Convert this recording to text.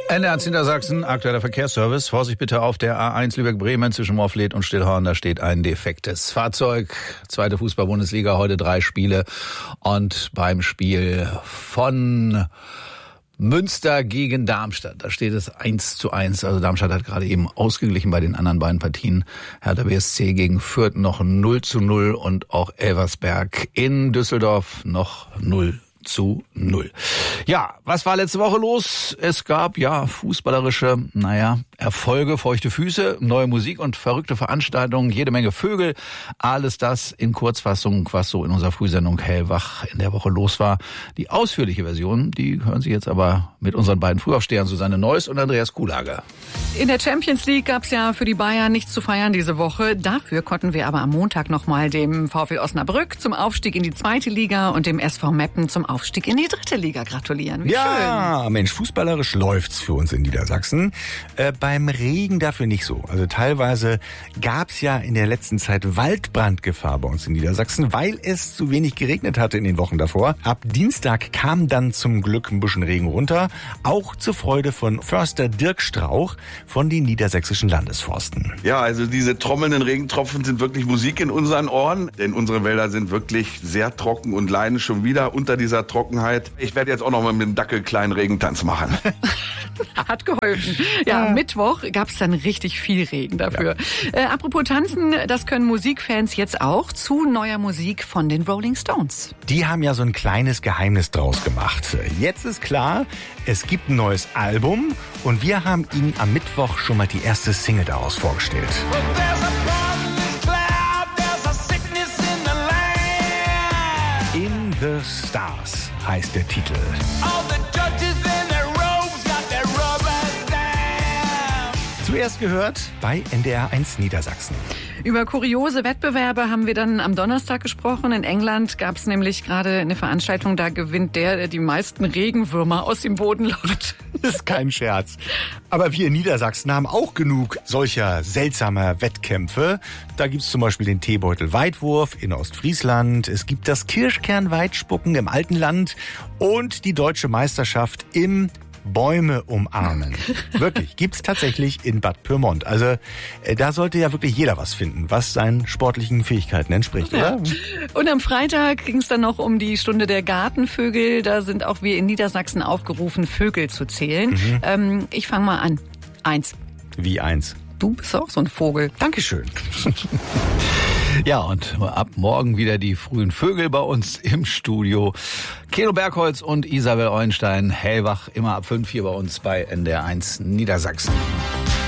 NDR Niedersachsen, aktueller Verkehrsservice. Vorsicht bitte auf der A1 Lübeck-Bremen zwischen Morfleet und Stillhorn. Da steht ein defektes Fahrzeug. Zweite Fußball-Bundesliga, heute 3 Spiele. Und beim Spiel von Münster gegen Darmstadt, da steht es 1:1. Also Darmstadt hat gerade eben ausgeglichen bei den anderen beiden Partien. Hertha BSC gegen Fürth noch 0:0 und auch Elversberg in Düsseldorf noch 0:0. Ja, was war letzte Woche los? Es gab fußballerische, Erfolge, feuchte Füße, neue Musik und verrückte Veranstaltungen, jede Menge Vögel. Alles das in Kurzfassung, was so in unserer Frühsendung Hellwach in der Woche los war. Die ausführliche Version, die hören Sie jetzt aber mit unseren beiden Frühaufstehern Susanne Neuss und Andreas Kuhlage. In der Champions League gab's ja für die Bayern nichts zu feiern diese Woche. Dafür konnten wir aber am Montag nochmal dem VfL Osnabrück zum Aufstieg in die 2. Liga und dem SV Meppen zum Aufstieg in die 3. Liga gratulieren. Wie schön. Mensch, fußballerisch läuft's für uns in Niedersachsen. Beim Regen dafür nicht so. Also teilweise gab's ja in der letzten Zeit Waldbrandgefahr bei uns in Niedersachsen, weil es zu wenig geregnet hatte in den Wochen davor. Ab Dienstag kam dann zum Glück ein bisschen Regen runter, auch zur Freude von Förster Dirk Strauch von den niedersächsischen Landesforsten. Ja, also diese trommelnden Regentropfen sind wirklich Musik in unseren Ohren, denn unsere Wälder sind wirklich sehr trocken und leiden schon wieder unter dieser Trockenheit. Ich werde jetzt auch noch mal mit dem Dackel einen kleinen Regentanz machen. Hat geholfen. Ja, Mittwoch gab es dann richtig viel Regen dafür. Ja. Apropos Tanzen, das können Musikfans jetzt auch zu neuer Musik von den Rolling Stones. Die haben ja so ein kleines Geheimnis draus gemacht. Jetzt ist klar, es gibt ein neues Album und wir haben Ihnen am Mittwoch schon mal die erste Single daraus vorgestellt. In the Stars heißt der Titel. Zuerst gehört bei NDR1 Niedersachsen. Über kuriose Wettbewerbe haben wir dann am Donnerstag gesprochen. In England gab es nämlich gerade eine Veranstaltung, da gewinnt der die meisten Regenwürmer aus dem Boden lockt. Das ist kein Scherz. Aber wir in Niedersachsen haben auch genug solcher seltsamer Wettkämpfe. Da gibt's zum Beispiel den Teebeutel-Weitwurf in Ostfriesland. Es gibt das Kirschkern-Weitspucken im Altenland und die deutsche Meisterschaft im Bäume umarmen. Wirklich, gibt's tatsächlich in Bad Pyrmont. Also da sollte ja wirklich jeder was finden, was seinen sportlichen Fähigkeiten entspricht, oder? Und am Freitag ging es dann noch um die Stunde der Gartenvögel. Da sind auch wir in Niedersachsen aufgerufen, Vögel zu zählen. Ich fange mal an. 1. Wie 1? Du bist auch so ein Vogel. Dankeschön. Ja, und ab morgen wieder die frühen Vögel bei uns im Studio. Keno Bergholz und Isabel Eulenstein, hellwach, immer ab 5 hier bei uns bei NDR1 Niedersachsen.